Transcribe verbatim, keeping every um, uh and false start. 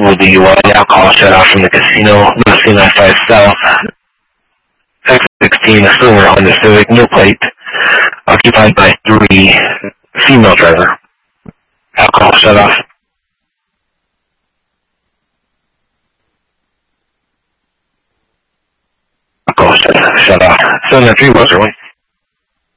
will be one alcohol shut off from the casino, North C ninety-five South, X sixteen, a silver Honda Civic, no plate, occupied by three, female driver. Alcohol shut off. Alcohol shut, shut off. seven three was early.